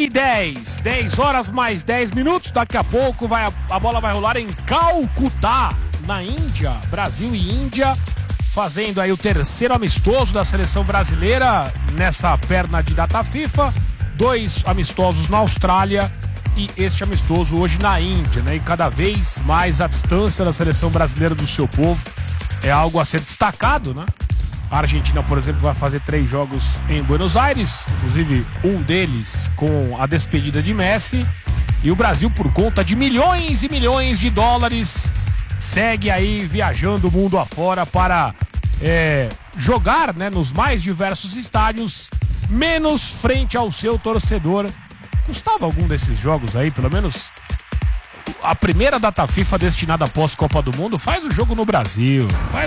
10h10, 10 horas mais 10 minutos. Daqui a pouco a bola vai rolar em Calcutá, na Índia. Brasil e Índia fazendo aí o terceiro amistoso da seleção brasileira nessa perna de data FIFA. 2 amistosos na Austrália e este amistoso hoje na Índia, né? E cada vez mais a distância da seleção brasileira do seu povo é algo a ser destacado, né? A Argentina, por exemplo, vai fazer 3 jogos em Buenos Aires, inclusive um deles com a despedida de Messi. E o Brasil, por conta de milhões e milhões de dólares, segue aí viajando o mundo afora para jogar, né, nos mais diversos estádios, menos frente ao seu torcedor. Custava algum desses jogos aí, pelo menos a primeira data FIFA destinada após Copa do Mundo? Faz o jogo no Brasil,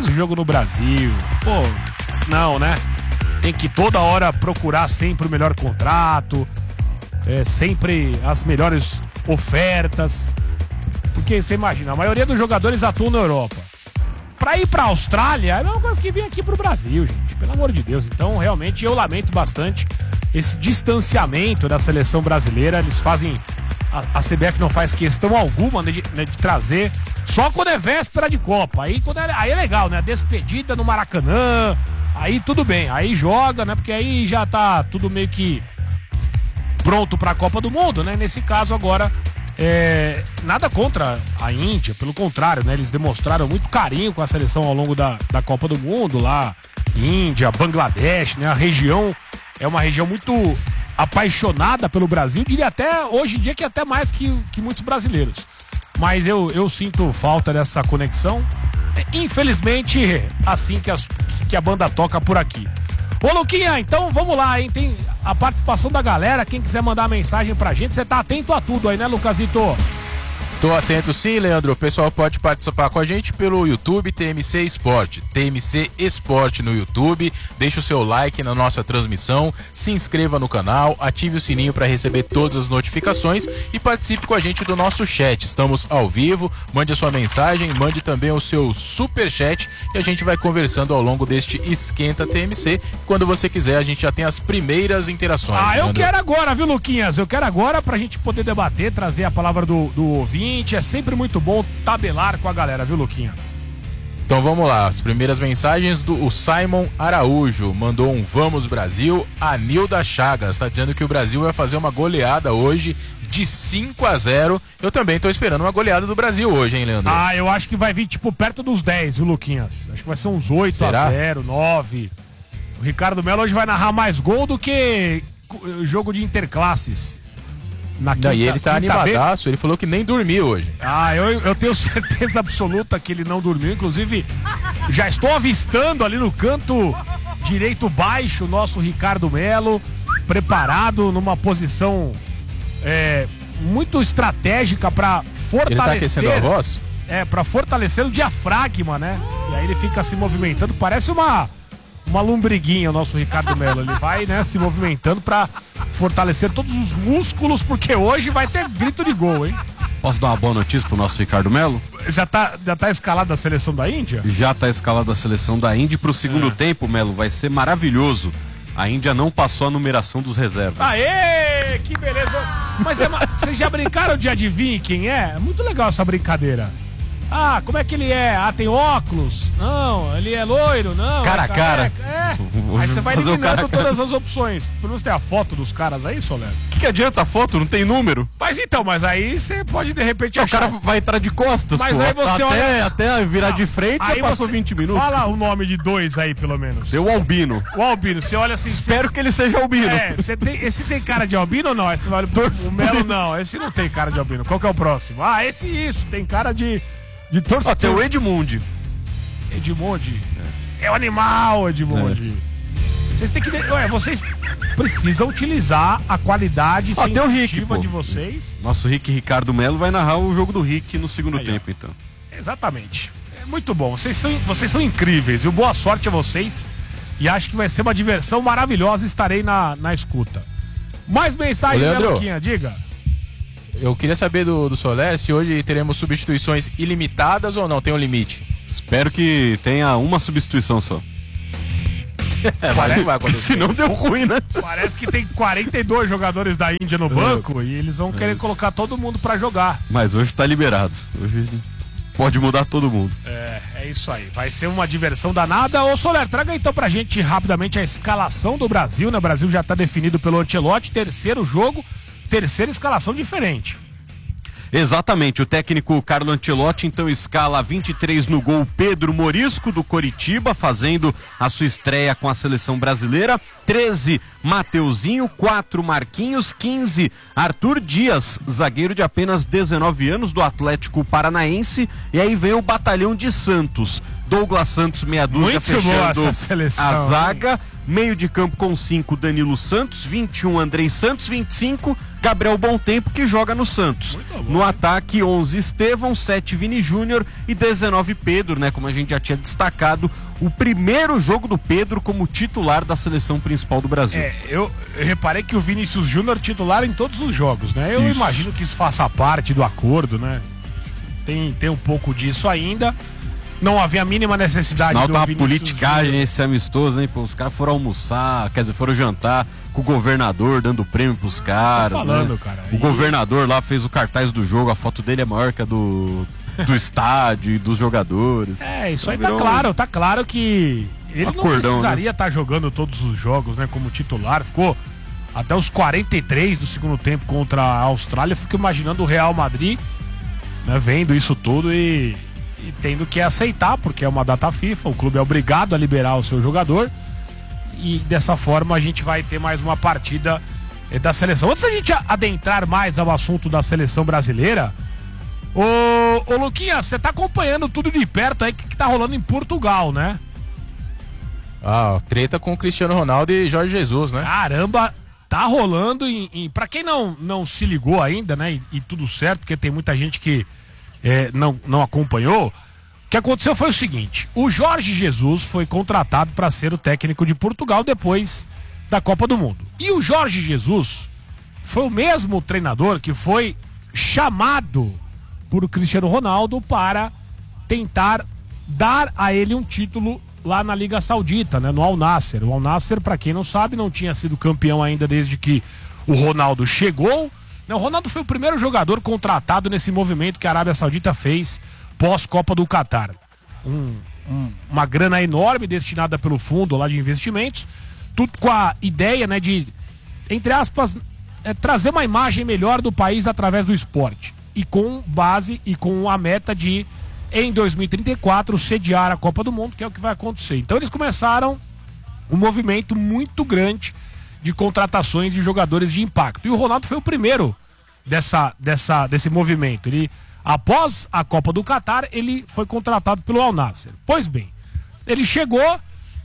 Pô, não, né? Tem que toda hora procurar sempre o melhor contrato, sempre as melhores ofertas. Porque você imagina, a maioria dos jogadores atuam na Europa. Pra ir pra Austrália, é a mesma coisa que vir aqui pro Brasil, gente. Pelo amor de Deus. Então, realmente, eu lamento bastante esse distanciamento da seleção brasileira. Eles fazem... A CBF não faz questão alguma, né, de trazer só quando é véspera de Copa. Aí é legal, né? A despedida no Maracanã. Aí tudo bem. Aí joga, né? Porque aí já tá tudo meio que pronto pra Copa do Mundo, né? Nesse caso agora... nada contra a Índia, pelo contrário, né? Eles demonstraram muito carinho com a seleção ao longo da Copa do Mundo lá, Índia, Bangladesh, né? A região é uma região muito apaixonada pelo Brasil, diria até hoje em dia que até mais que muitos brasileiros. Mas eu sinto falta dessa conexão. Infelizmente, assim que a banda toca por aqui. Ô Luquinha, então vamos lá, hein? Tem a participação da galera, quem quiser mandar mensagem pra gente, você tá atento a tudo aí, né, Lucasito? Tô atento sim, Leandro. O pessoal pode participar com a gente pelo YouTube TMC Esporte. TMC Esporte no YouTube. Deixa o seu like na nossa transmissão, se inscreva no canal, ative o sininho para receber todas as notificações e participe com a gente do nosso chat. Estamos ao vivo, mande a sua mensagem, mande também o seu superchat e a gente vai conversando ao longo deste Esquenta TMC. Quando você quiser, a gente já tem as primeiras interações. Eu quero agora, viu, Luquinhas? Eu quero agora pra gente poder debater, trazer a palavra do ouvinte. É sempre muito bom tabelar com a galera, viu, Luquinhas? Então vamos lá, as primeiras mensagens do Simon Araújo, mandou um Vamos Brasil. A Nilda Chagas está dizendo que o Brasil vai fazer uma goleada hoje de 5-0. Eu também tô esperando uma goleada do Brasil hoje, hein, Leandro? Eu acho que vai vir tipo perto dos 10, viu, Luquinhas? Acho que vai ser uns 8-0, 9. O Ricardo Melo hoje vai narrar mais gol do que jogo de interclasses. E ele tá animadaço, ele falou que nem dormiu hoje. Eu tenho certeza absoluta que ele não dormiu. Inclusive, já estou avistando ali no canto direito baixo o nosso Ricardo Melo, preparado numa posição muito estratégica para fortalecer. Ele tá aquecendo a voz? Para fortalecer o diafragma, né? E aí ele fica se movimentando, parece uma lombriguinha o nosso Ricardo Melo. Ele vai, né, se movimentando pra fortalecer todos os músculos, porque hoje vai ter grito de gol, hein? Posso dar uma boa notícia pro nosso Ricardo Melo? Já tá escalado a seleção da Índia? Já tá escalado a seleção da Índia. Pro segundo tempo, Melo, vai ser maravilhoso. A Índia não passou a numeração dos reservas. Aê, que beleza! Mas vocês já brincaram de adivinhar quem é? É muito legal essa brincadeira. Como é que ele é? Tem óculos? Não, ele é loiro? Não. Cara a cara. Aí você vai eliminando todas as opções. Pelo menos tem a foto dos caras aí, Soler? O que adianta a foto? Não tem número. Mas aí você pode de repente achar. O cara vai entrar de costas, mas aí você olha... Até virar de frente, aí passou 20 minutos. Fala o nome de 2 aí, pelo menos. Deu Albino. O Albino, você olha assim... Espero que ele seja Albino. Esse tem cara de Albino ou não? Esse vale... O Melo não, esse não tem cara de Albino. Qual que é o próximo? Isso, tem cara de torcedor. Tem o Edmundi. Edmundi? É o animal, Edmundi. Vocês têm que... vocês precisam utilizar a qualidade sensitiva de vocês. Nosso Ricardo Melo vai narrar o jogo do Rick no segundo tempo, então. Exatamente. Muito bom. Vocês são incríveis, viu? Boa sorte a vocês. E acho que vai ser uma diversão maravilhosa. Estarei na escuta. Mais mensagem, Leandro, Luquinha, diga. Eu queria saber do Soler se hoje teremos substituições ilimitadas ou não, tem um limite? Espero que tenha uma substituição só. Mas não vai acontecer. Se não deu ruim, né? Parece que tem 42 jogadores da Índia no banco e eles vão querer colocar todo mundo pra jogar. Mas hoje tá liberado. Hoje pode mudar todo mundo. É isso aí. Vai ser uma diversão danada. Ô Soler, traga então pra gente rapidamente a escalação do Brasil, né? O Brasil já tá definido pelo Ancelotti, terceiro jogo, terceira escalação diferente. Exatamente, o técnico Carlo Ancelotti então escala 23 no gol Pedro Morisco do Coritiba, fazendo a sua estreia com a seleção brasileira, 13 Mateuzinho, 4 Marquinhos, 15 Arthur Dias, zagueiro de apenas 19 anos do Atlético Paranaense, e aí vem o Batalhão de Santos, Douglas Santos meia dúzia fechando a zaga, meio de campo com 5 Danilo Santos, 21 Andrei Santos, 25 Gabriel Bontempo, que joga no Santos. No ataque 11 Estevão, 7 Vini Júnior e 19 Pedro, né? Como a gente já tinha destacado, o primeiro jogo do Pedro como titular da seleção principal do Brasil. Eu reparei que o Vinícius Júnior titular em todos os jogos, né? Eu imagino que isso faça parte do acordo, né? Tem um pouco disso ainda. Não havia a mínima necessidade Sinal do tá uma Vinícius politicagem Júnior. esse amistoso, hein? Pô, os caras foram almoçar, quer dizer, foram jantar com o governador, dando prêmio pros caras. Tá falando, né? cara. O governador lá fez o cartaz do jogo, a foto dele é maior que a do estádio e dos jogadores. Isso aí Então, tá claro que ele não precisaria estar jogando todos os jogos, né, como titular. Ficou até os 43 do segundo tempo contra a Austrália. Fico imaginando o Real Madrid, né, vendo isso tudo e tendo que aceitar, porque é uma data FIFA, o clube é obrigado a liberar o seu jogador, e dessa forma a gente vai ter mais uma partida da seleção. Antes da gente adentrar mais ao assunto da seleção brasileira, ô Luquinha, você tá acompanhando tudo de perto aí, que tá rolando em Portugal, né? Treta com o Cristiano Ronaldo e Jorge Jesus, né? Caramba, tá rolando pra quem não se ligou ainda, né, e tudo certo, porque tem muita gente que não acompanhou. O que aconteceu foi o seguinte: o Jorge Jesus foi contratado para ser o técnico de Portugal depois da Copa do Mundo. E o Jorge Jesus foi o mesmo treinador que foi chamado por Cristiano Ronaldo para tentar dar a ele um título lá na Liga Saudita, né, no Al Nassr. O Al Nassr, para quem não sabe, não tinha sido campeão ainda desde que o Ronaldo chegou. O Ronaldo foi o primeiro jogador contratado nesse movimento que a Arábia Saudita fez pós-Copa do Catar. Uma grana enorme destinada pelo fundo lá de investimentos, tudo com a ideia, né, de, entre aspas, trazer uma imagem melhor do país através do esporte. E com base e com a meta de, em 2034, sediar a Copa do Mundo, que é o que vai acontecer. Então eles começaram um movimento muito grande de contratações de jogadores de impacto. E o Ronaldo foi o primeiro desse movimento. Ele, após a Copa do Catar, ele foi contratado pelo Al Nassr. Pois bem, ele chegou,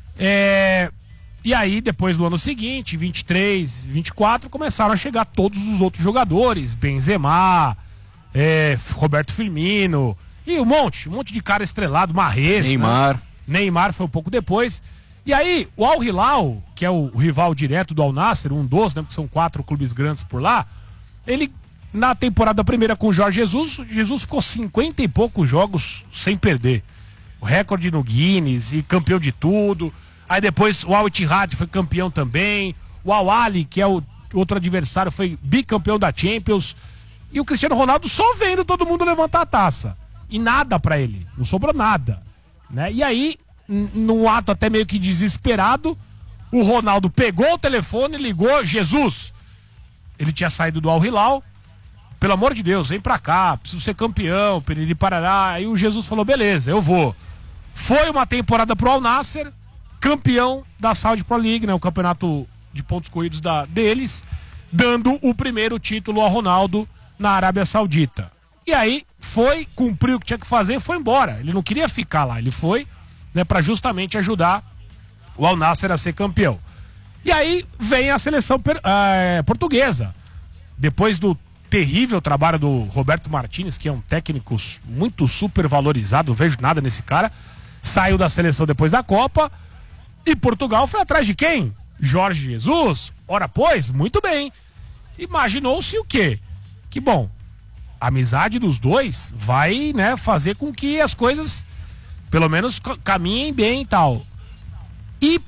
e aí depois do ano seguinte, 23, 24, começaram a chegar todos os outros jogadores, Benzema, Roberto Firmino, e um monte de cara estrelado, Mahrez, Neymar. né? Neymar foi um pouco depois. E aí, o Al Hilal, que é o rival direto do Al Nassr, um dos, né, porque são 4 clubes grandes por lá, ele, na temporada primeira com o Jorge Jesus ficou 50 e poucos jogos sem perder. O recorde no Guinness e campeão de tudo. Aí depois o Al Ittihad foi campeão também. O Al Ahly, que é o outro adversário, foi bicampeão da Champions. E o Cristiano Ronaldo só vendo todo mundo levantar a taça. E nada pra ele, não sobrou nada, né? E aí, num ato até meio que desesperado, o Ronaldo pegou o telefone e ligou: Jesus, ele tinha saído do Al Hilal, pelo amor de Deus, vem pra cá, preciso ser campeão, Piriri Parará. Aí o Jesus falou: beleza, eu vou. Foi uma temporada pro Al Nassr, campeão da Saudi Pro League, né, o campeonato de pontos corridos deles, dando o primeiro título ao Ronaldo na Arábia Saudita. E aí foi, cumpriu o que tinha que fazer, foi embora. Ele não queria ficar lá, ele foi, né, para justamente ajudar o Al Nassr a ser campeão. E aí vem a seleção portuguesa. Depois do terrível trabalho do Roberto Martínez, que é um técnico muito super valorizado, não vejo nada nesse cara, saiu da seleção depois da Copa, e Portugal foi atrás de quem? Jorge Jesus. Ora pois, muito bem. Imaginou-se o quê? Que bom, a amizade dos dois vai, né, fazer com que as coisas pelo menos caminhem bem e tal. E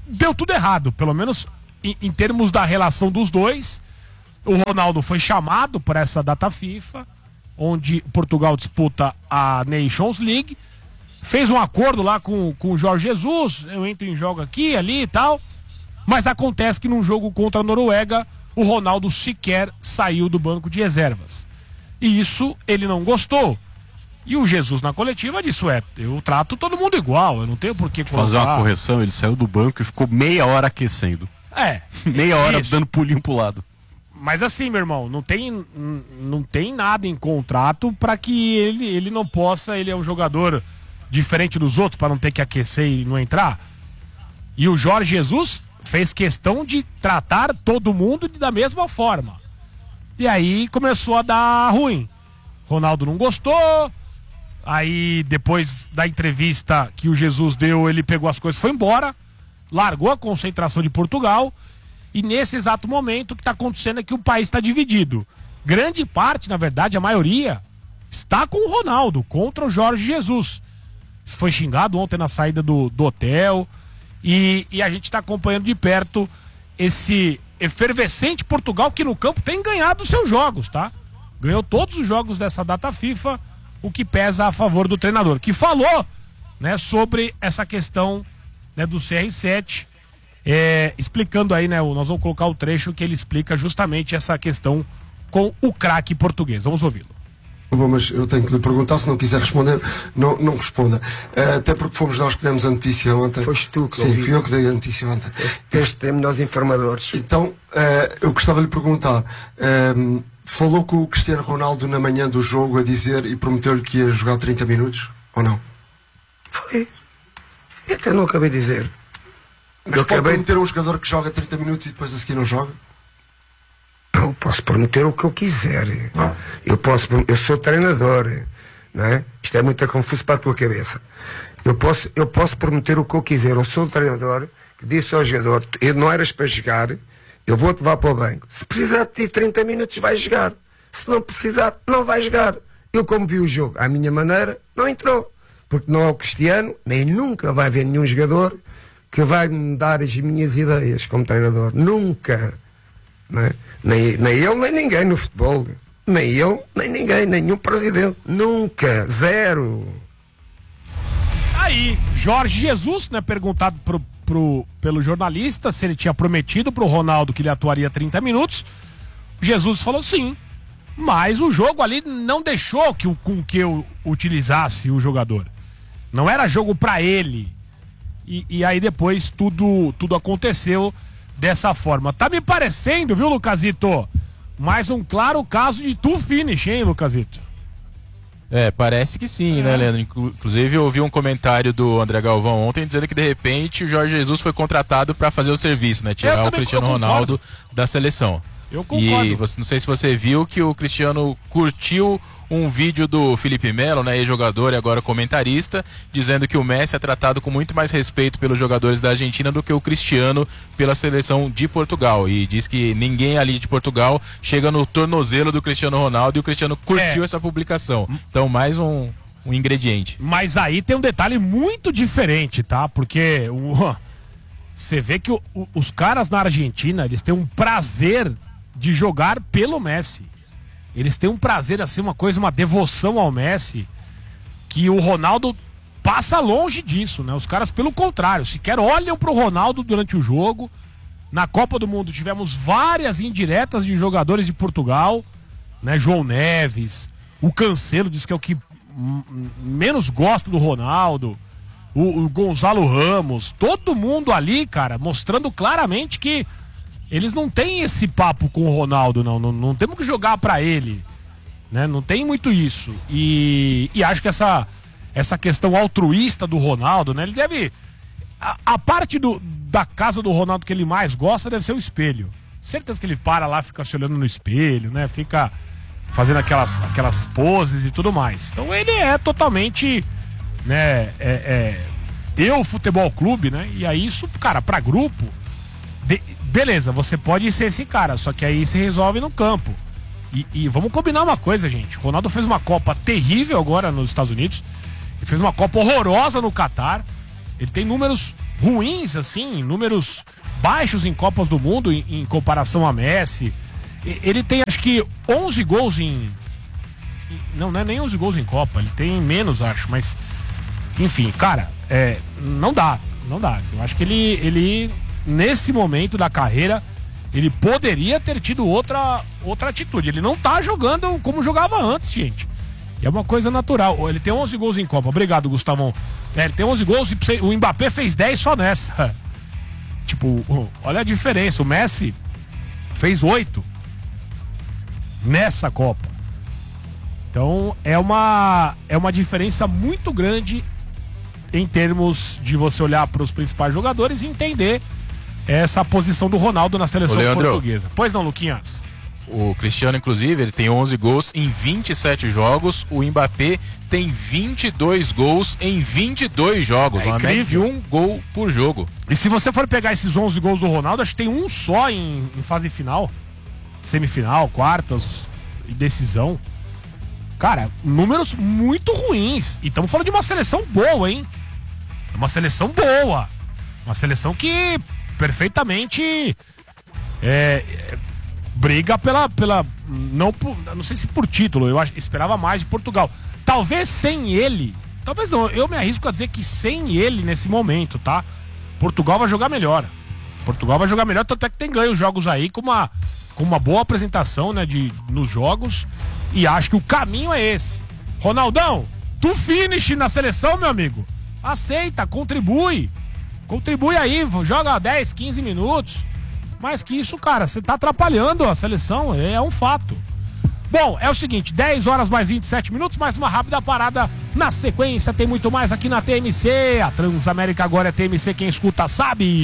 deu tudo errado, pelo menos em termos da relação dos dois. O Ronaldo foi chamado para essa data FIFA, onde Portugal disputa a Nations League, fez um acordo lá com o Jorge Jesus, eu entro em jogo aqui, ali e tal, mas acontece que num jogo contra a Noruega, o Ronaldo sequer saiu do banco de reservas. E isso ele não gostou. E o Jesus na coletiva disse, eu trato todo mundo igual, eu não tenho por que colocar... Fazer uma correção, ele saiu do banco e ficou meia hora aquecendo. Meia hora dando pulinho pro lado. Mas assim, meu irmão, não tem nada em contrato para que ele não possa, ele é um jogador diferente dos outros, para não ter que aquecer e não entrar. E o Jorge Jesus fez questão de tratar todo mundo da mesma forma. E aí começou a dar ruim. Ronaldo não gostou. Aí depois da entrevista que o Jesus deu, ele pegou as coisas e foi embora. Largou a concentração de Portugal. E nesse exato momento o que está acontecendo é que o país está dividido. Grande parte, na verdade, a maioria, está com o Ronaldo, contra o Jorge Jesus. Foi xingado ontem na saída do hotel. E a gente está acompanhando de perto esse efervescente Portugal, que no campo tem ganhado os seus jogos, tá? Ganhou todos os jogos dessa data FIFA, o que pesa a favor do treinador, que falou, né, sobre essa questão, né, do CR7, explicando aí, né, nós vamos colocar o trecho que ele explica justamente essa questão com o craque português. Vamos ouvi-lo. Mas eu tenho que lhe perguntar, se não quiser responder, não responda. Até porque fomos nós que demos a notícia ontem. Foste tu que Sim, fui eu que dei a notícia ontem. Este melhores informadores. Então, eu gostava de lhe perguntar, falou com o Cristiano Ronaldo na manhã do jogo a dizer e prometeu-lhe que ia jogar 30 minutos, ou não? Foi. Eu até não acabei de dizer. Mas pode prometer um jogador que joga 30 minutos e depois a seguir não joga? Eu posso prometer o que eu quiser. Eu sou treinador, não é? Isto é muito confuso para a tua cabeça. Eu posso prometer o que eu quiser. Eu sou o treinador que disse ao jogador, não eras para jogar, eu vou-te levar para o banco. Se precisar de ti 30 minutos, vai jogar. Se não precisar, não vai jogar. Eu, como vi o jogo à minha maneira, não entrou. Porque não é o Cristiano, nem nunca vai haver nenhum jogador que vai me dar as minhas ideias como treinador. Nunca. Não é? Nem ele, nem ninguém no futebol. Nem ele, nem ninguém, nenhum presidente. Nunca. Zero. Aí, Jorge Jesus, né, perguntado pelo jornalista se ele tinha prometido pro Ronaldo que ele atuaria 30 minutos. Jesus falou sim, mas o jogo ali não deixou com que eu utilizasse o jogador. Não era jogo pra ele. E aí depois tudo aconteceu dessa forma. Tá me parecendo, viu, Lucasito? Mais um claro caso de two finish, hein, Lucasito? Parece que sim, né, Leandro? Inclusive eu ouvi um comentário do André Galvão ontem dizendo que de repente o Jorge Jesus foi contratado para fazer o serviço, né? Tirar o Cristiano Ronaldo da seleção. Eu concordo. E não sei se você viu que o Cristiano curtiu um vídeo do Felipe Melo, né, ex-jogador e agora comentarista, dizendo que o Messi é tratado com muito mais respeito pelos jogadores da Argentina do que o Cristiano pela seleção de Portugal. E diz que ninguém ali de Portugal chega no tornozelo do Cristiano Ronaldo, e o Cristiano curtiu essa publicação. Então, mais um ingrediente. Mas aí tem um detalhe muito diferente, tá? Porque você vê que os caras na Argentina, eles têm um prazer de jogar pelo Messi. Eles têm um prazer, assim, uma devoção ao Messi, que o Ronaldo passa longe disso, né? Os caras, pelo contrário, sequer olham pro Ronaldo durante o jogo. Na Copa do Mundo tivemos várias indiretas de jogadores de Portugal, né? João Neves, o Cancelo diz que é o que menos gosta do Ronaldo, o Gonzalo Ramos, todo mundo ali, cara, mostrando claramente que eles não têm esse papo com o Ronaldo, não temos que jogar pra ele, né? Não tem muito isso. E acho que essa questão altruísta do Ronaldo, né? Ele deve... A parte da casa do Ronaldo que ele mais gosta deve ser o espelho. Certeza que ele para lá, fica se olhando no espelho, né? Fica fazendo aquelas poses e tudo mais. Então ele é totalmente, né? Eu, futebol clube, né? E aí isso, cara, pra grupo... Beleza, você pode ser esse cara, só que aí se resolve no campo. E vamos combinar uma coisa, gente. O Ronaldo fez uma Copa terrível agora nos Estados Unidos. Ele fez uma Copa horrorosa no Catar. Ele tem números ruins, assim, números baixos em Copas do Mundo em comparação a Messi. Ele tem, acho que, 11 gols Não é nem 11 gols em Copa, ele tem menos, acho, mas... Enfim, cara, não dá. Assim, eu acho que ele, nesse momento da carreira, ele poderia ter tido outra atitude. Ele não tá jogando como jogava antes, gente. E é uma coisa natural. Ele tem 11 gols em Copa. Obrigado, Gustavão. Ele tem 11 gols e o Mbappé fez 10 só nessa. Tipo, olha a diferença. O Messi fez 8 nessa Copa. Então é uma diferença muito grande em termos de você olhar para os principais jogadores e entender essa posição do Ronaldo na seleção portuguesa. Pois não, Luquinhas? O Cristiano, inclusive, ele tem 11 gols em 27 jogos. O Mbappé tem 22 gols em 22 jogos. Uma média de 1 gol por jogo. E se você for pegar esses 11 gols do Ronaldo, acho que tem um só em fase final. Semifinal, quartas e decisão. Cara, números muito ruins. E estamos falando de uma seleção boa, hein? Uma seleção boa. Uma seleção que perfeitamente briga pela não sei se por título. Eu esperava mais de Portugal. Talvez sem ele. Talvez não. Eu me arrisco a dizer que sem ele nesse momento, tá? Portugal vai jogar melhor. Tanto é que tem ganho jogos aí com uma boa apresentação, né, nos jogos. E acho que o caminho é esse. Ronaldão, tu finish na seleção, meu amigo. Aceita, contribui. Contribui aí, joga 10, 15 minutos. Mais que isso, cara, você tá atrapalhando a seleção, é um fato. Bom, é o seguinte, 10 horas mais 27 minutos, mais uma rápida parada. Na sequência tem muito mais aqui na TMC. A Transamérica agora é TMC, quem escuta sabe.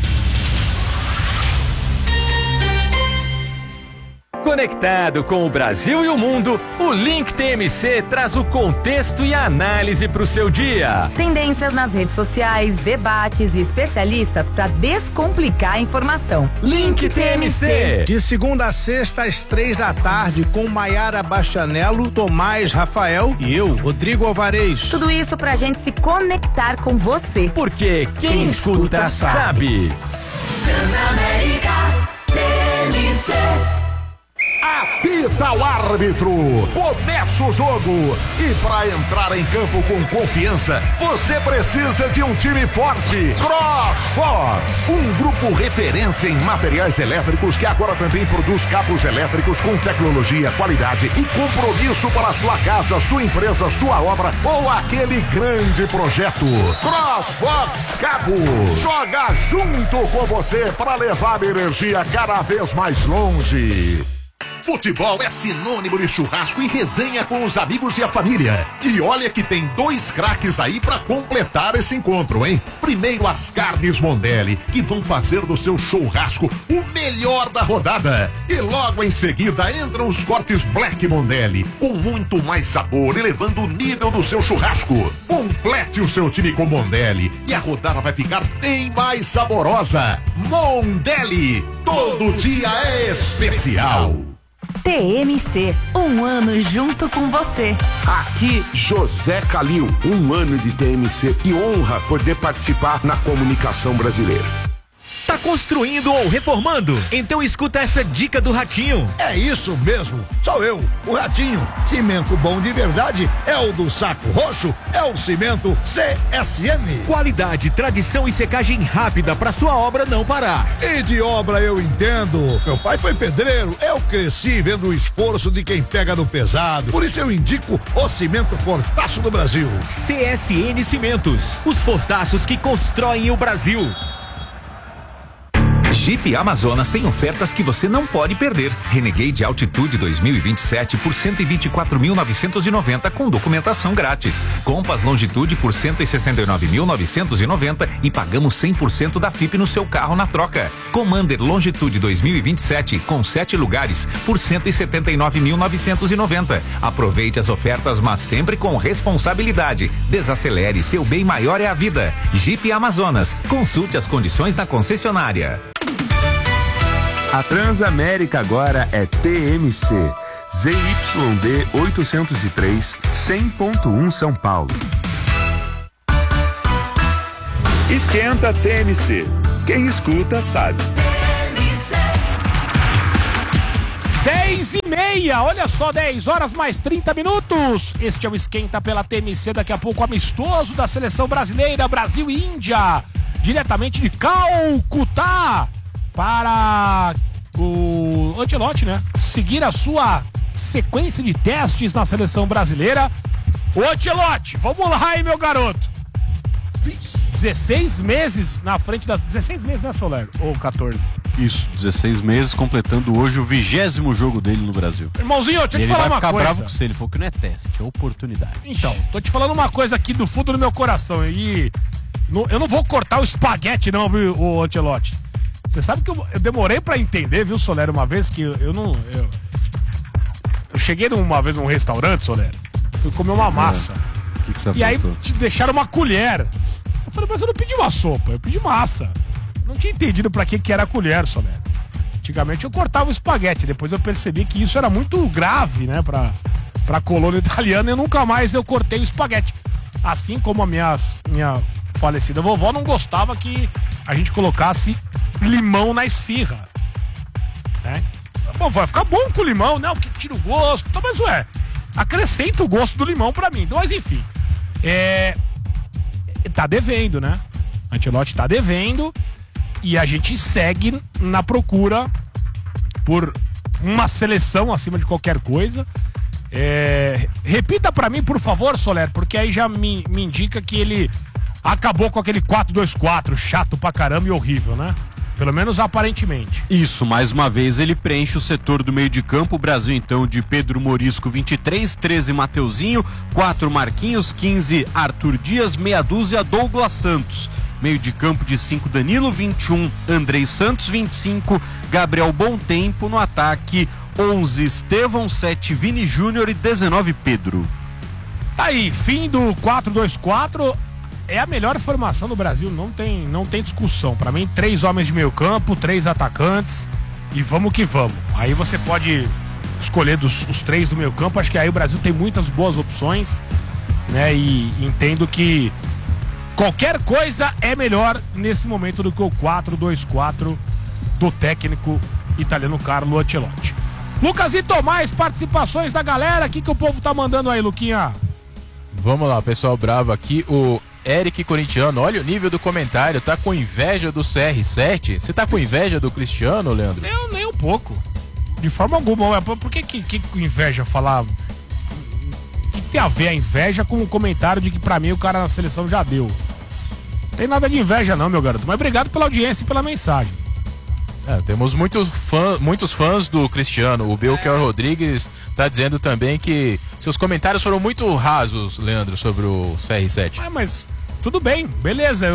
Conectado com o Brasil e o mundo, o Link TMC traz o contexto e a análise para o seu dia. Tendências nas redes sociais, debates e especialistas para descomplicar a informação. Link TMC. De segunda a sexta, às 3 da tarde, com Maiara Bastianello, Tomás Rafael e eu, Rodrigo Alvarez. Tudo isso pra gente se conectar com você. Porque quem escuta sabe. Transamérica TMC. Apita o árbitro, começa o jogo e para entrar em campo com confiança, você precisa de um time forte. CrossFox, um grupo referência em materiais elétricos que agora também produz cabos elétricos com tecnologia, qualidade e compromisso para sua casa, sua empresa, sua obra ou aquele grande projeto. CrossFox Cabos, joga junto com você para levar a energia cada vez mais longe. Futebol é sinônimo de churrasco e resenha com os amigos e a família. E olha que tem 2 craques aí pra completar esse encontro, hein? Primeiro as carnes Mondelli, que vão fazer do seu churrasco o melhor da rodada. E logo em seguida entram os cortes Black Mondelli, com muito mais sabor, elevando o nível do seu churrasco. Complete o seu time com Mondelli e a rodada vai ficar bem mais saborosa. Mondelli, todo dia é especial. TMC, um ano junto com você. Aqui, José Calil, 1 ano de TMC. Que honra poder participar na comunicação brasileira. Tá construindo ou reformando? Então escuta essa dica do Ratinho. É isso mesmo, sou eu, o Ratinho. Cimento bom de verdade é o do Saco Roxo, é o cimento CSM. Qualidade, tradição e secagem rápida para sua obra não parar. E de obra eu entendo. Meu pai foi pedreiro, eu cresci vendo o esforço de quem pega no pesado. Por isso eu indico o cimento Fortaço do Brasil. CSN Cimentos, os fortaços que constroem o Brasil. Jeep Amazonas tem ofertas que você não pode perder. Renegade Altitude 2027 por 124.990 com documentação grátis. Compass Longitude por 169.990 e pagamos 100% da FIP no seu carro na troca. Commander Longitude 2027 com 7 lugares por 179.990. Aproveite as ofertas, mas sempre com responsabilidade. Desacelere, seu bem maior é a vida. Jeep Amazonas. Consulte as condições na concessionária. A Transamérica agora é TMC. ZYD 803, 100.1 São Paulo. Esquenta TMC. Quem escuta sabe. 10h30, olha só, 10 horas mais 30 minutos. Este é o Esquenta pela TMC, daqui a pouco amistoso da seleção brasileira, Brasil e Índia, diretamente de Calcutá, para o Ancelotti, né, seguir a sua sequência de testes na seleção brasileira. Ô Ancelotti, vamos lá, hein, meu garoto. 16 meses na frente das... 16 meses, né, Soler? Ou 14? Isso, 16 meses, completando hoje o 20º jogo dele no Brasil. Irmãozinho, deixa eu te falar uma coisa. Ele vai ficar bravo com você, ele falou que não é teste, é oportunidade. Então, tô te falando uma coisa aqui do fundo do meu coração, e eu não vou cortar o espaguete não, viu, o Ancelotti. Você sabe que eu demorei pra entender, viu, Soler, uma vez que eu cheguei uma vez num restaurante, Soler, fui comer uma massa. Que você e aí te deixaram uma colher. Eu falei, mas eu não pedi uma sopa, eu pedi massa. Não tinha entendido pra que era a colher, Soler. Antigamente eu cortava o espaguete, depois eu percebi que isso era muito grave, né, pra colônia italiana, e nunca mais eu cortei o espaguete. Assim como a minha falecida vovó não gostava que a gente colocasse limão na esfirra, né? Bom, vai ficar bom com limão, não, porque tira o gosto, então, mas acrescenta o gosto do limão pra mim. Mas enfim, tá devendo, né? Ancelotti tá devendo, e a gente segue na procura por uma seleção acima de qualquer coisa. Repita pra mim, por favor, Soler, porque aí já me indica que ele acabou com aquele 4-2-4 chato pra caramba e horrível, né? Pelo menos aparentemente. Isso, mais uma vez ele preenche o setor do meio de campo. O Brasil então de Pedro Morisco 23, 13 Mateuzinho, 4 Marquinhos, 15 Arthur Dias, meia dúzia Douglas Santos. Meio de campo de 5 Danilo, 21 Andrei Santos, 25 Gabriel Bom Tempo. No ataque 11 Estevão, 7 Vini Júnior e 19 Pedro. Tá aí, fim do 4-2-4. É a melhor formação do Brasil, não tem discussão. Pra mim, 3 homens de meio campo, 3 atacantes e vamos que vamos. Aí você pode escolher os 3 do meio campo, acho que aí o Brasil tem muitas boas opções, né? E entendo que qualquer coisa é melhor nesse momento do que o 4-2-4 do técnico italiano Carlo Ancelotti. Lucasito, mais participações da galera, o que o povo tá mandando aí, Luquinha? Vamos lá, pessoal bravo aqui, o Eric Corintiano, olha o nível do comentário, tá com inveja do CR7? Você tá com inveja do Cristiano, Leandro? Eu nem um pouco, de forma alguma. Por que inveja falar? O que tem a ver a inveja com o comentário de que pra mim o cara na seleção já deu? Não tem nada de inveja não, meu garoto, mas obrigado pela audiência e pela mensagem. Temos muitos fãs do Cristiano. O Belchior Rodrigues tá dizendo também que seus comentários foram muito rasos, Leandro, sobre o CR7. Mas tudo bem, beleza.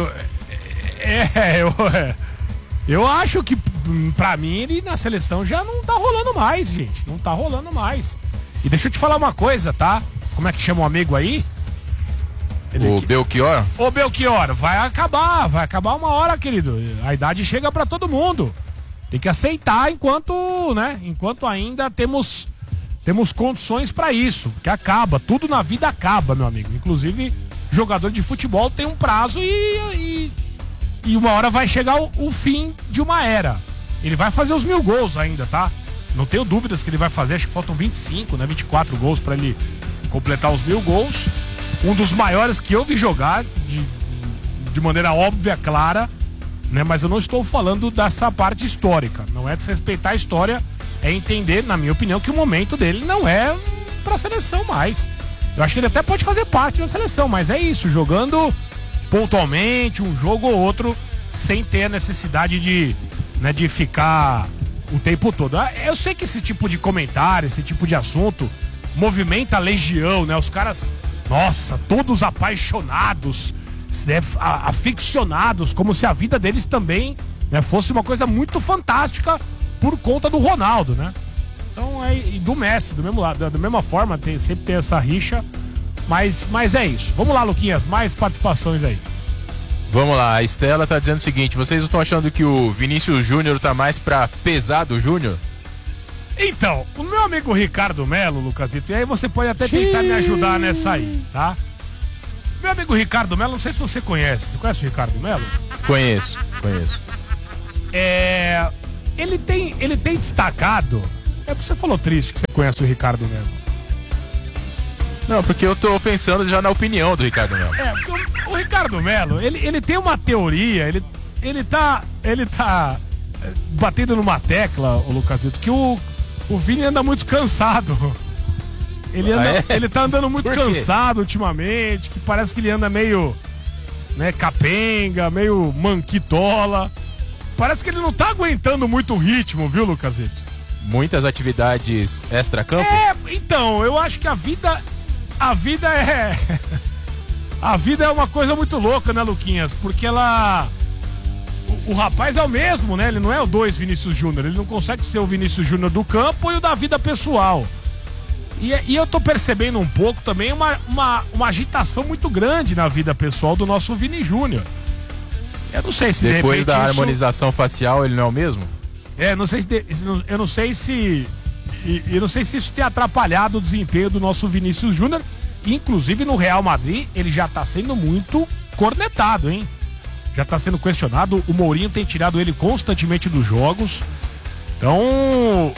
Eu acho que pra mim ele na seleção já não tá rolando mais, gente. Não tá rolando mais. E deixa eu te falar uma coisa, tá? Como é que chama o amigo aí? Belchior? Ô Belchior, vai acabar uma hora, querido. A idade chega pra todo mundo. Tem que aceitar enquanto ainda temos condições pra isso. Que acaba, tudo na vida acaba, meu amigo. Inclusive, jogador de futebol tem um prazo e uma hora vai chegar o fim de uma era. Ele vai fazer os 1000 gols ainda, tá? Não tenho dúvidas que ele vai fazer, acho que faltam 25, né? 24 gols pra ele completar os 1000 gols. Um dos maiores que eu vi jogar, de maneira óbvia, clara, né? Mas eu não estou falando dessa parte histórica. Não é desrespeitar a história, é entender, na minha opinião, que o momento dele não é pra seleção mais. Eu acho que ele até pode fazer parte da seleção, mas é isso, jogando pontualmente, um jogo ou outro, sem ter a necessidade de ficar o tempo todo. Eu sei que esse tipo de comentário, esse tipo de assunto movimenta a legião, né? Os caras, nossa, todos apaixonados, aficionados, como se a vida deles também, né, fosse uma coisa muito fantástica por conta do Ronaldo, né? Então, e do Messi, do mesmo lado, da mesma forma, sempre tem essa rixa, mas é isso. Vamos lá, Luquinhas, mais participações aí. Vamos lá, a Estela tá dizendo o seguinte: vocês estão achando que o Vinícius Júnior tá mais pra pesado Júnior? Então, o meu amigo Ricardo Melo, Lucasito, e aí você pode até tentar me ajudar nessa aí, tá? Meu amigo Ricardo Melo, não sei se você conhece. Você conhece o Ricardo Melo? Conheço. Ele tem destacado. Você falou triste que você conhece o Ricardo Melo. Não, porque eu tô pensando já na opinião do Ricardo Melo. O Ricardo Melo, ele tem uma teoria, ele tá batendo numa tecla, o Lucasito, que o Vini anda muito cansado. Ele tá andando muito cansado ultimamente, que parece que ele anda meio, né, capenga, meio manquitola. Parece que ele não tá aguentando muito o ritmo, viu, Lucasito? Muitas atividades extra-campo? Então, eu acho que a vida é... A vida é uma coisa muito louca, né, Luquinhas? Porque o rapaz é o mesmo, né? Ele não é o 2 Vinícius Júnior. Ele não consegue ser o Vinícius Júnior do campo e o da vida pessoal. E eu tô percebendo um pouco também uma agitação muito grande na vida pessoal do nosso Vini Júnior. Eu não sei se depois da harmonização facial ele não é o mesmo? Eu não sei se isso tem atrapalhado o desempenho do nosso Vinícius Júnior. Inclusive no Real Madrid ele já tá sendo muito cornetado, hein? Já tá sendo questionado. O Mourinho tem tirado ele constantemente dos jogos. Então,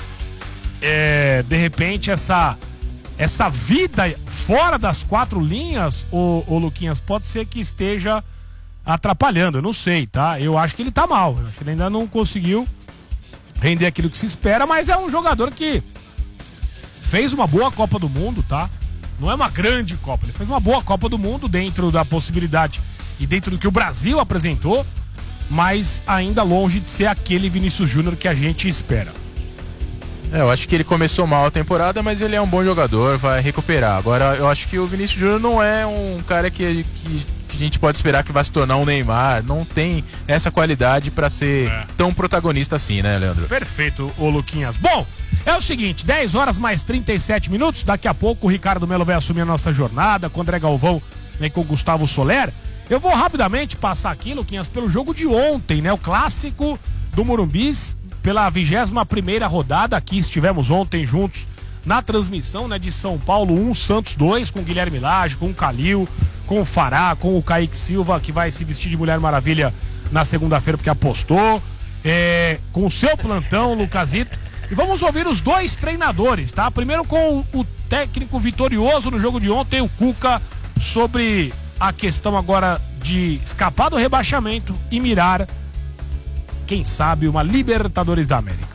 de repente essa vida fora das 4 linhas, o Luquinhas, pode ser que esteja atrapalhando. Eu não sei, tá? Eu acho que ele tá mal. Eu acho que ele ainda não conseguiu render aquilo que se espera, mas é um jogador que fez uma boa Copa do Mundo, tá? Não é uma grande Copa, ele fez uma boa Copa do Mundo dentro da possibilidade e dentro do que o Brasil apresentou, mas ainda longe de ser aquele Vinícius Júnior que a gente espera. Eu acho que ele começou mal a temporada, mas ele é um bom jogador, vai recuperar. Agora, eu acho que o Vinícius Júnior não é um cara que a gente pode esperar que vai se tornar um Neymar. Não tem essa qualidade para ser tão protagonista assim, né, Leandro? Perfeito, ô Luquinhas. Bom, é o seguinte, 10 horas mais 37 minutos. Daqui a pouco o Ricardo Melo vai assumir a nossa jornada com o André Galvão, né, com o Gustavo Soler. Eu vou rapidamente passar aqui, Luquinhas, pelo jogo de ontem, né? O clássico do Morumbis, pela 21ª rodada. Aqui estivemos ontem juntos na transmissão, né, de São Paulo 1, Santos 2, com o Guilherme Lage, com o Calil, com o Fará, com o Kaique Silva, que vai se vestir de Mulher Maravilha na segunda-feira porque apostou, com o seu plantão, Lucasito. E vamos ouvir os 2 treinadores, tá? Primeiro com o técnico vitorioso no jogo de ontem, o Cuca, sobre a questão agora de escapar do rebaixamento e mirar, quem sabe, uma Libertadores da América.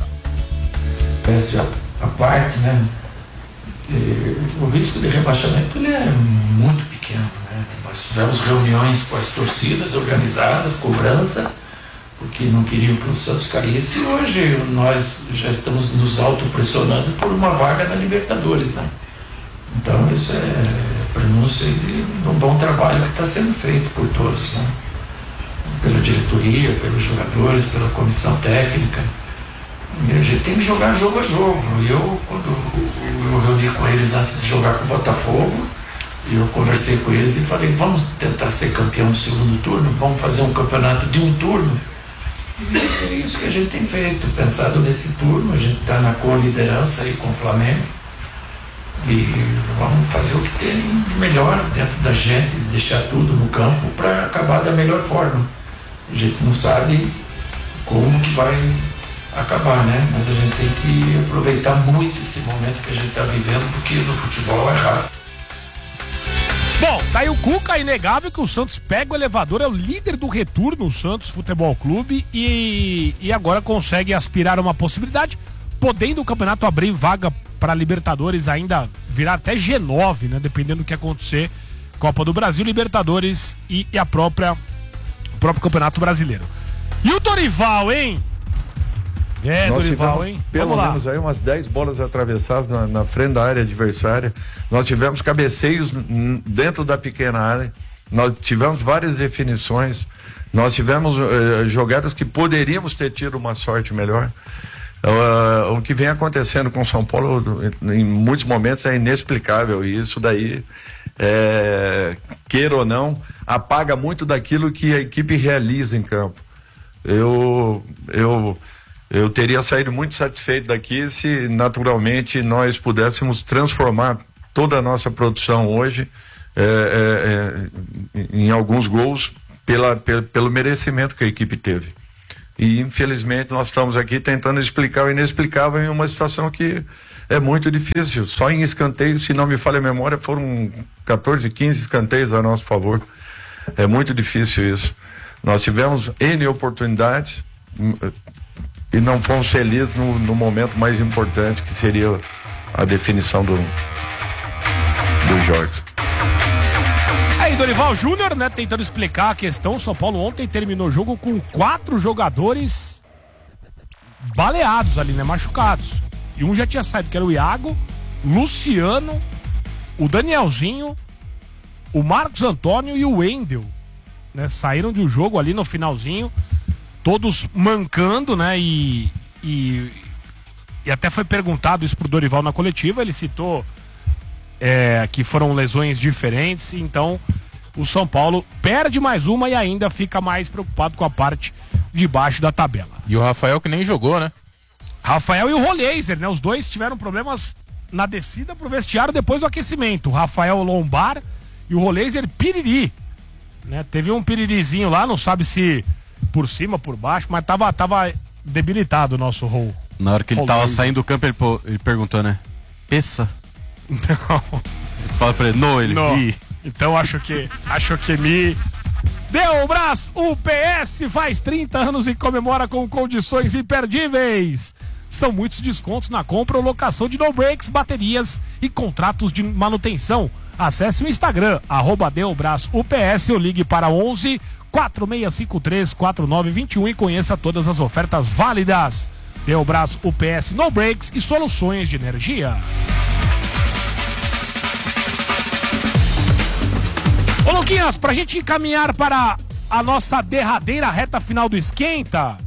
A parte, né? O risco de rebaixamento ele é muito pequeno, né? Nós tivemos reuniões com as torcidas organizadas, cobrança, porque não queriam que o Santos caísse, e hoje nós já estamos nos autopressionando por uma vaga na Libertadores, né? Então isso é prenúncio de um bom trabalho que está sendo feito por todos, né? Pela diretoria, pelos jogadores, pela comissão técnica. A gente tem que jogar jogo a jogo. Quando eu reuni com eles antes de jogar com o Botafogo, eu conversei com eles e falei, vamos tentar ser campeão do segundo turno, vamos fazer um campeonato de um turno. E é isso que a gente tem feito, pensado nesse turno. A gente está na co-liderança aí com o Flamengo e vamos fazer o que tem de melhor dentro da gente, deixar tudo no campo para acabar da melhor forma. A gente não sabe como que vai acabar, né? Mas a gente tem que aproveitar muito esse momento que a gente está vivendo, porque no futebol é rápido. Bom, tá aí o Cuca, é inegável que o Santos pega o elevador, é o líder do retorno, o Santos Futebol Clube, e agora consegue aspirar a uma possibilidade, podendo o campeonato abrir vaga para Libertadores, ainda virar até G9, né? Dependendo do que acontecer, Copa do Brasil, Libertadores e o próprio Campeonato Brasileiro. E o Dorival, hein? Nós Dorival, tivemos, hein? pelo menos aí umas 10 bolas atravessadas na frente da área adversária. Nós tivemos cabeceios dentro da pequena área. Nós tivemos várias definições. Nós tivemos jogadas que poderíamos ter tido uma sorte melhor. O que vem acontecendo com São Paulo em muitos momentos é inexplicável, e isso daí, queira ou não, apaga muito daquilo que a equipe realiza em campo. Eu teria saído muito satisfeito daqui se naturalmente nós pudéssemos transformar toda a nossa produção hoje em alguns gols pelo merecimento que a equipe teve. E infelizmente nós estamos aqui tentando explicar o inexplicável em uma situação que é muito difícil. Só em escanteios, se não me falha a memória, foram 14, 15 escanteios a nosso favor. É muito difícil isso. Nós tivemos N oportunidades e não fomos felizes no momento mais importante, que seria a definição dos jogos. Aí, Dorival Júnior, né, tentando explicar a questão. O São Paulo ontem terminou o jogo com 4 jogadores baleados ali, né, machucados. E um já tinha saído, que era o Iago, Luciano, o Danielzinho, o Marcos Antônio e o Wendel, né, saíram de um jogo ali no finalzinho, todos mancando, né, e até foi perguntado isso pro Dorival na coletiva. Ele citou que foram lesões diferentes. Então o São Paulo perde mais uma e ainda fica mais preocupado com a parte de baixo da tabela. E o Rafael, que nem jogou, né? Rafael e o Roleiser, né? Os dois tiveram problemas na descida pro vestiário depois do aquecimento. O Rafael lombar e o Roleiser piriri, né? Teve um piririzinho lá, não sabe se por cima, por baixo, mas tava debilitado o nosso Rol. Na hora que ele tava saindo do campo, ele perguntou, né? Peça? Não. Fala pra ele, não, ele não. Então acho que me deu o braço. O PS faz 30 anos e comemora com condições imperdíveis. São muitos descontos na compra ou locação de no-breaks, baterias e contratos de manutenção. Acesse o Instagram, @DeuBraçoUPS, ou ligue para 11 4653 4921 e conheça todas as ofertas válidas. Delbras UPS No Breaks e soluções de energia. Ô Luquinhas, pra gente encaminhar para a nossa derradeira reta final do Esquenta,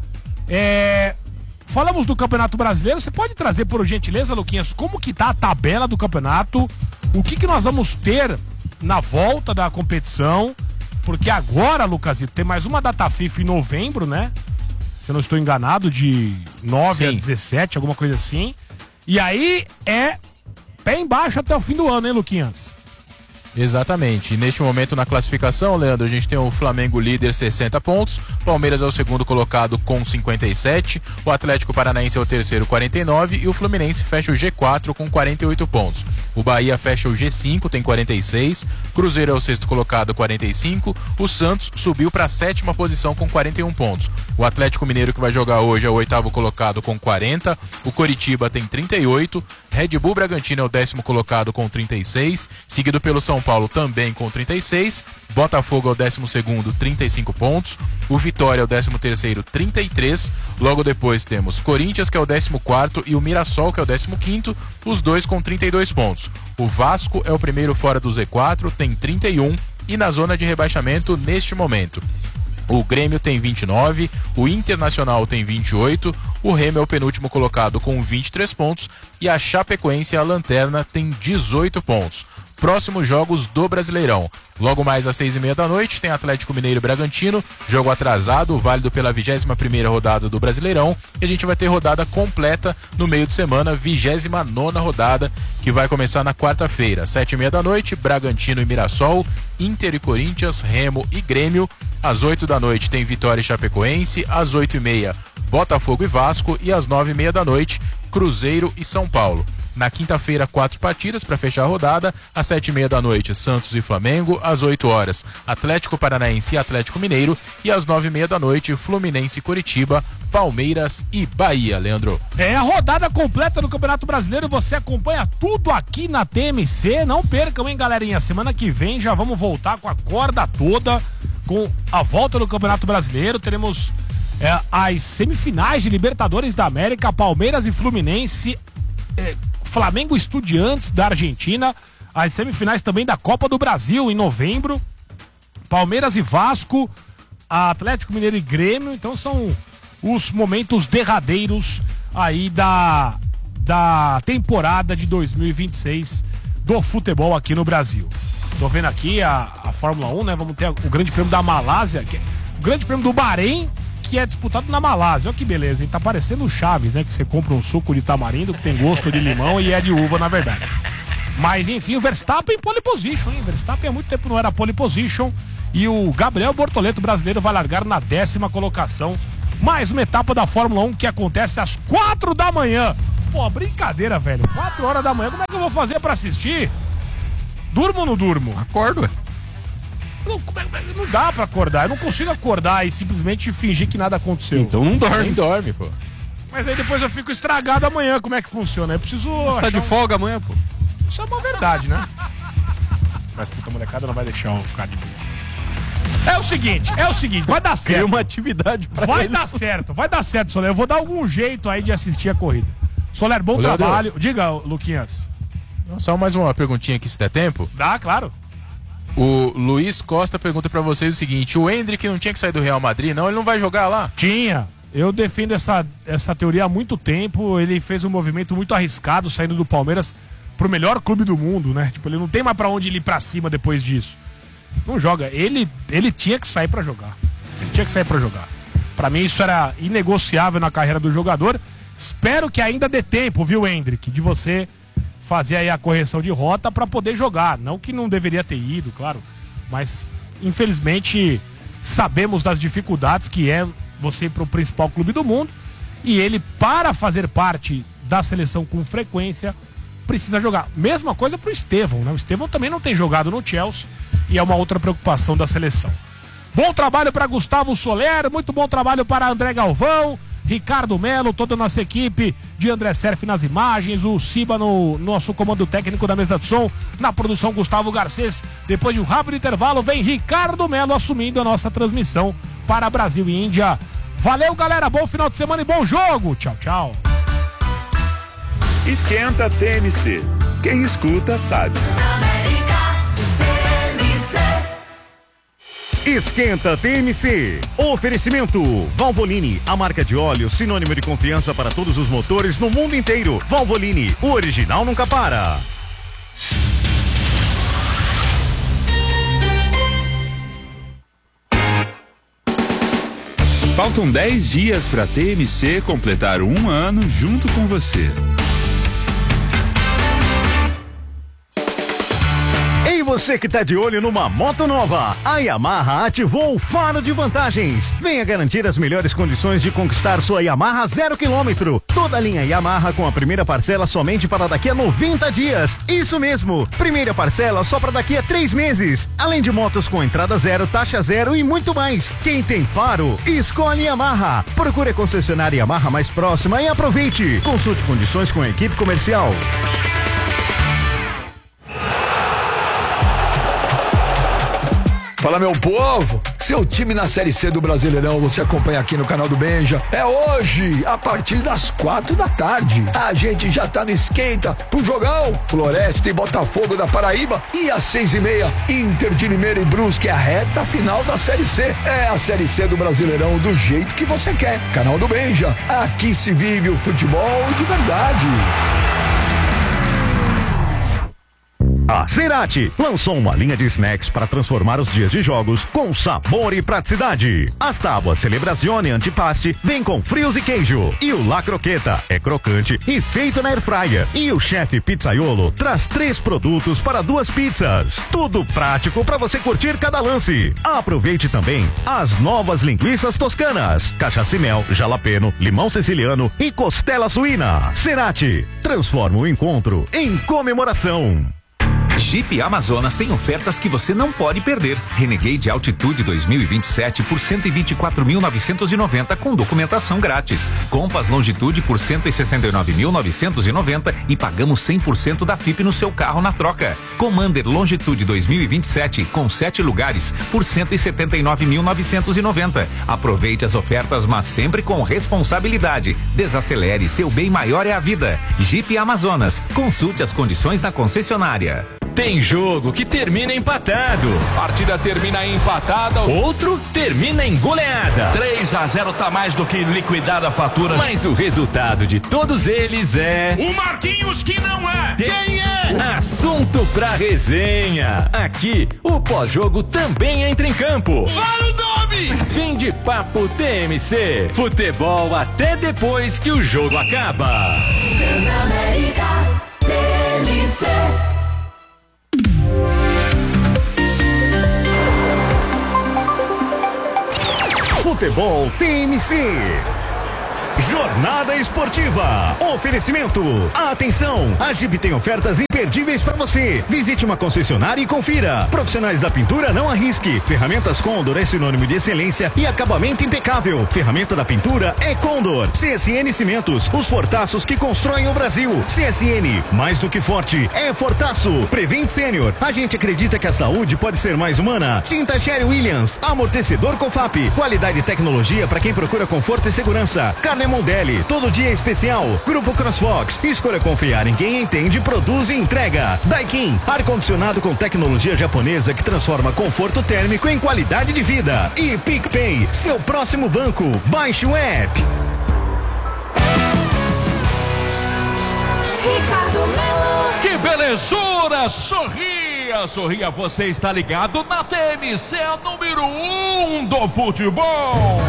falamos do Campeonato Brasileiro. Você pode trazer, por gentileza, Luquinhas, como que tá a tabela do campeonato? O que nós vamos ter na volta da competição? Porque agora, Lucasito, tem mais uma data FIFA em novembro, né? Se eu não estou enganado, de 9 a 17, alguma coisa assim. E aí é pé embaixo até o fim do ano, hein, Luquinhas? Exatamente. E neste momento na classificação, Leandro, a gente tem o Flamengo líder 60 pontos, Palmeiras é o segundo colocado com 57, o Atlético Paranaense é o terceiro 49 e o Fluminense fecha o G4 com 48 pontos. O Bahia fecha o G5, tem 46, Cruzeiro é o sexto colocado, 45, o Santos subiu para a sétima posição com 41 pontos. O Atlético Mineiro, que vai jogar hoje, é o oitavo colocado com 40, o Coritiba tem 38, Red Bull Bragantino é o décimo colocado com 36, seguido pelo São Paulo também com 36, Botafogo é o 12º, 35 pontos, o Vitória é o 13º, 33, logo depois temos Corinthians, que é o 14º, e o Mirassol, que é o 15º, os dois com 32 pontos. O Vasco é o primeiro fora do Z4, tem 31, e na zona de rebaixamento neste momento o Grêmio tem 29, o Internacional tem 28, o Remo é o penúltimo colocado com 23 pontos e a Chapecoense, a lanterna, tem 18 pontos. Próximos jogos do Brasileirão. Logo mais às 6h30 da noite tem Atlético Mineiro e Bragantino, jogo atrasado, válido pela 21ª rodada do Brasileirão, e a gente vai ter rodada completa no meio de semana, 29ª rodada, que vai começar na quarta-feira, 7h30 da noite, Bragantino e Mirassol, Inter e Corinthians, Remo e Grêmio. Às 8 da noite tem Vitória e Chapecoense, às 8h30 Botafogo e Vasco, e às 9h30 da noite Cruzeiro e São Paulo. Na quinta-feira, 4 partidas para fechar a rodada. Às 7h30 da noite, Santos e Flamengo. Às 8 horas, Atlético Paranaense e Atlético Mineiro. E às 9h30 da noite, Fluminense e Coritiba, Palmeiras e Bahia, Leandro. É a rodada completa do Campeonato Brasileiro. Você acompanha tudo aqui na TMC. Não percam, hein, galerinha? Semana que vem já vamos voltar com a corda toda, com a volta do Campeonato Brasileiro. Teremos as semifinais de Libertadores da América, Palmeiras e Fluminense, Flamengo e Estudiantes da Argentina, as semifinais também da Copa do Brasil em novembro, Palmeiras e Vasco, Atlético Mineiro e Grêmio. Então são os momentos derradeiros aí da temporada de 2026 do futebol aqui no Brasil. Tô vendo aqui a Fórmula 1, né? Vamos ter o Grande Prêmio da Malásia, o Grande Prêmio do Bahrein, que é disputado na Malásia. Olha que beleza, hein? Tá parecendo o Chaves, né? Que você compra um suco de tamarindo que tem gosto de limão e é de uva, na verdade. Mas enfim, o Verstappen pole position, hein? Verstappen há muito tempo não era pole position. E o Gabriel Bortoleto, brasileiro, vai largar na 10ª colocação. Mais uma etapa da Fórmula 1 que acontece às 4 da manhã. Pô, brincadeira, velho. 4 horas da manhã, como é que eu vou fazer pra assistir? Durmo ou não durmo? Acordo, ué. Não dá pra acordar. Eu não consigo acordar e simplesmente fingir que nada aconteceu. Então não dorme. Nem dorme, pô. Mas aí depois eu fico estragado amanhã. Como é que funciona? Eu preciso. Você tá de folga amanhã, pô? Isso é uma verdade, né? Mas puta, molecada não vai deixar eu ficar de boa. É o seguinte, vai dar certo. Cria uma atividade pra Vai ele. dar certo, Soler. Eu vou dar algum jeito aí de assistir a corrida. Soler, bom trabalho. Diga, Luquinhas. Só mais uma perguntinha aqui, se der tempo. Dá, claro. O Luiz Costa pergunta pra vocês o seguinte: o Endrick não tinha que sair do Real Madrid, não? Ele não vai jogar lá? Tinha. Eu defendo essa teoria há muito tempo. Ele fez um movimento muito arriscado saindo do Palmeiras pro melhor clube do mundo, né? Tipo, ele não tem mais pra onde ir pra cima depois disso. Não joga. Ele tinha que sair pra jogar. Pra mim isso era inegociável na carreira do jogador. Espero que ainda dê tempo, viu, Endrick, de você fazer aí a correção de rota pra poder jogar. Não que não deveria ter ido, claro. Mas, infelizmente, sabemos das dificuldades que é você ir pro principal clube do mundo. E ele, para fazer parte da seleção com frequência, precisa jogar. Mesma coisa pro Estevão, né? O Estevão também não tem jogado no Chelsea e é uma outra preocupação da seleção. Bom trabalho para Gustavo Soler, muito bom trabalho para André Galvão, Ricardo Melo, toda a nossa equipe de André Serf nas imagens, o Ciba no nosso comando técnico da mesa de som, na produção Gustavo Garcês. Depois de um rápido intervalo, vem Ricardo Melo assumindo a nossa transmissão para Brasil e Índia. Valeu, galera, bom final de semana e bom jogo. Tchau, tchau. Esquenta TMC. Quem escuta sabe. Esquenta TMC. Oferecimento Valvoline, a marca de óleo sinônimo de confiança para todos os motores no mundo inteiro. Valvoline, o original nunca para. Faltam 10 dias para TMC completar 1 ano junto com você. Ei, você que tá de olho numa moto nova, a Yamaha ativou o faro de vantagens. Venha garantir as melhores condições de conquistar sua Yamaha 0 km. Toda a linha Yamaha com a primeira parcela somente para daqui a 90 dias. Isso mesmo, primeira parcela só para daqui a 3 meses. Além de motos com entrada zero, taxa zero e muito mais. Quem tem faro, escolhe Yamaha. Procure a concessionária Yamaha mais próxima e aproveite. Consulte condições com a equipe comercial. Fala, meu povo, seu time na Série C do Brasileirão você acompanha aqui no canal do Benja. É hoje, a partir das 4 da tarde. A gente já tá no esquenta pro jogão. Floresta e Botafogo da Paraíba. E às 6h30, Inter de Limeira e Brusque, é a reta final da Série C. É a Série C do Brasileirão do jeito que você quer. Canal do Benja, aqui se vive o futebol de verdade. A Cerati lançou uma linha de snacks para transformar os dias de jogos com sabor e praticidade. As tábuas Celebrazione Antipaste vem com frios e queijo. E o La Croqueta é crocante e feito na airfryer. E o chefe Pizzaiolo traz 3 produtos para 2 pizzas. Tudo prático para você curtir cada lance. Aproveite também as novas linguiças toscanas, cachaça e mel, jalapeno, limão siciliano e costela suína. Cerati transforma o encontro em comemoração. Jeep Amazonas tem ofertas que você não pode perder. Renegade Altitude 2027 por 124.990 com documentação grátis. Compass Longitude por 169.990 e pagamos 100% da FIP no seu carro na troca. Commander Longitude 2027 com 7 lugares por 179.990. Aproveite as ofertas, mas sempre com responsabilidade. Desacelere, seu bem maior é a vida. Jeep Amazonas. Consulte as condições na concessionária. Tem jogo que termina empatado. Partida termina empatada. Outro termina em goleada. 3-0 tá mais do que liquidada a fatura. Mas o resultado de todos eles é... O Marquinhos que não é. Quem é? Assunto pra resenha. Aqui, o pós-jogo também entra em campo. Fala o nome! Fim de papo TMC. Futebol até depois que o jogo acaba. Transamérica TMC. Futebol TMC. Jornada Esportiva. Oferecimento. Atenção, a Jeep tem ofertas imperdíveis para você. Visite uma concessionária e confira. Profissionais da pintura, não arrisque. Ferramentas Condor é sinônimo de excelência e acabamento impecável. Ferramenta da pintura é Condor. CSN Cimentos, os fortaços que constroem o Brasil. CSN, mais do que forte, é fortaço. Prevent Senior, a gente acredita que a saúde pode ser mais humana. Tinta Sherry Williams, amortecedor Cofap. Qualidade e tecnologia para quem procura conforto e segurança. Carne Mondelli, todo dia é especial. Grupo CrossFox, escolha confiar em quem entende, produz e entrega. Daikin, ar-condicionado com tecnologia japonesa que transforma conforto térmico em qualidade de vida. E PicPay, seu próximo banco. Baixe o app. Ricardo Melo. Que belezura! Sorria, você está ligado na TMC, a número 1 do futebol.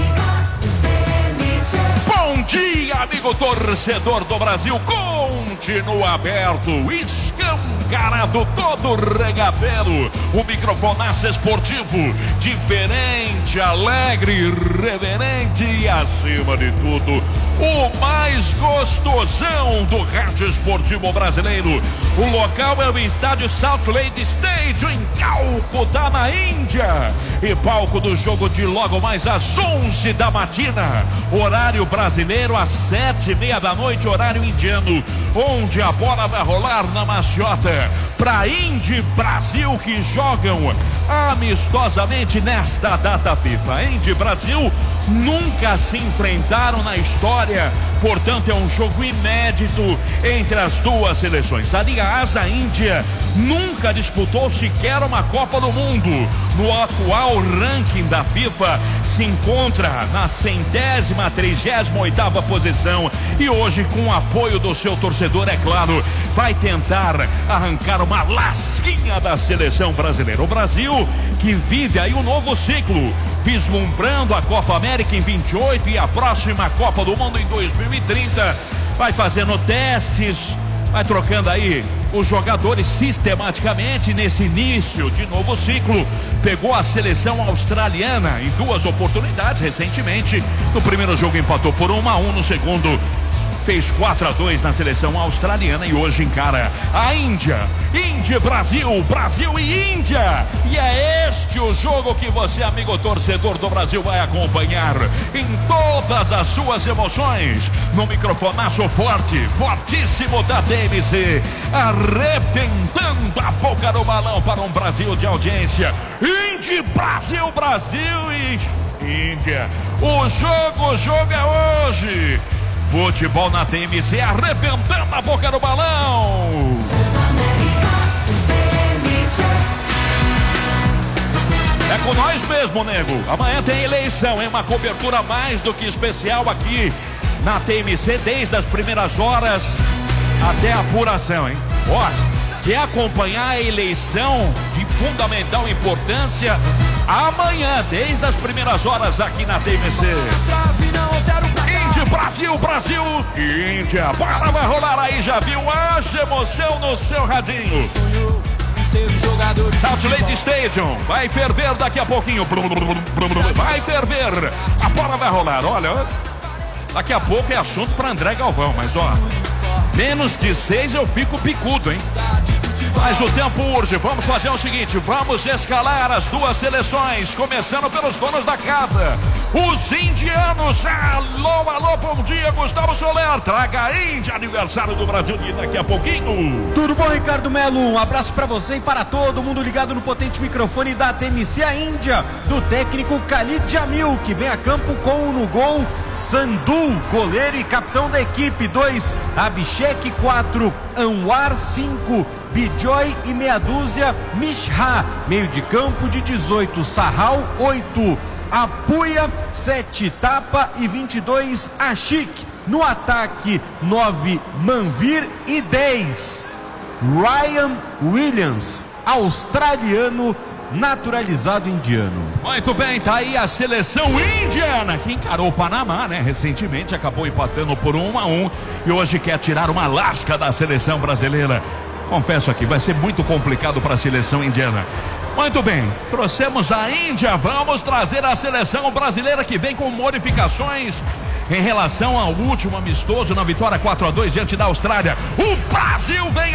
Bom dia, amigo torcedor do Brasil. Continua aberto, escancarado, todo regateiro. O microfonaço esportivo, diferente, alegre, reverente e, acima de tudo, o mais gostosão do rádio esportivo brasileiro. O local é o estádio Salt Lake Stadium, em Calcutá, na Índia. E palco do jogo de logo mais às 11 da matina, horário brasileiro, às 7:30 da noite, horário indiano, onde a bola vai rolar na maciota para Índia e Brasil, que jogam amistosamente nesta data FIFA. Índia e Brasil nunca se enfrentaram na história, portanto é um jogo inédito entre as duas seleções. Aliás, a Índia nunca disputou sequer uma Copa do Mundo. No atual ranking da FIFA se encontra na 138ª posição e hoje, com o apoio do seu torcedor, é claro, vai tentar arrancar uma lasquinha da seleção brasileira. O Brasil que vive aí um novo ciclo, vislumbrando a Copa América em 28 e a próxima Copa do Mundo em 2030, vai fazendo testes, vai trocando aí os jogadores sistematicamente nesse início de novo ciclo. Pegou a seleção australiana em duas oportunidades recentemente. No primeiro jogo empatou por 1-1, no segundo fez 4-2 na seleção australiana e hoje encara a Índia. Índia e Brasil, Brasil e Índia. E é este o jogo que você, amigo torcedor do Brasil, vai acompanhar em todas as suas emoções. No microfonaço forte, fortíssimo da TMC, arrebentando a boca do balão para um Brasil de audiência. Índia, Brasil, Brasil e Índia. O jogo é hoje. Futebol na TMC, arrebentando a boca do balão. É com nós mesmo, nego. Amanhã tem eleição, é uma cobertura mais do que especial aqui na TMC, desde as primeiras horas até a apuração, hein? Ó, quer acompanhar a eleição de fundamental importância? Amanhã, desde as primeiras horas aqui na TMC. Índia, Brasil, Brasil, Índia. Para, vai rolar aí, já viu? Haja emoção no seu radinho. Salt Lake Stadium vai ferver daqui a pouquinho. Vai ferver. A bola vai rolar, olha. Daqui a pouco é assunto para André Galvão, mas ó, menos de 6 eu fico picudo, hein? Mas o tempo urge, vamos fazer o seguinte, vamos escalar as duas seleções, começando pelos donos da casa, os indianos. Alô, alô, bom dia, Gustavo Soler, traga a Índia, aniversário do Brasil de daqui a pouquinho. Tudo bom, Ricardo Melo? Um abraço pra você e para todo mundo ligado no potente microfone da TMC, a Índia, do técnico Khalid Jamil, que vem a campo com no gol Sandhu, goleiro e capitão da equipe. 2, Abhishek. 4, Anwar. 5, Bijoy e meia dúzia Mishra. Meio de campo de 18, Sahal. 8, Apuia. 7, Tapa e 22, Ashik. No ataque, 9, Manvir e 10, Ryan Williams, australiano naturalizado indiano. Muito bem, tá aí a seleção indiana que encarou o Panamá, né? Recentemente acabou empatando por 1-1 e hoje quer tirar uma lasca da seleção brasileira. Confesso aqui, vai ser muito complicado para a seleção indiana. Muito bem, trouxemos a Índia, vamos trazer a seleção brasileira que vem com modificações em relação ao último amistoso na vitória 4-2 diante da Austrália. O Brasil vem